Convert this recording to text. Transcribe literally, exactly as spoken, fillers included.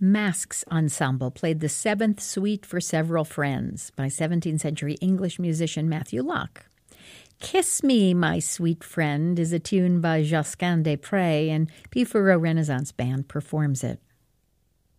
Masks Ensemble played the Seventh Suite for Several Friends by seventeenth century English musician Matthew Locke. Kiss Me, My Sweet Friend is a tune by Josquin des Prez, and Beefaro Renaissance Band performs it.